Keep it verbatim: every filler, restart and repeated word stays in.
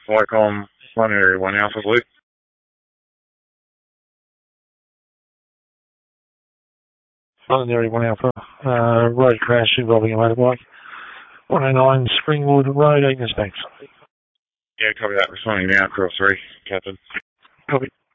Like on one area, one Alpha Blue. One area, one Alpha. Uh, road crash involving a motorbike. one oh nine Springwood Road, Agnes Banks. Yeah, copy that. Responding now, cross three, Captain. Copy.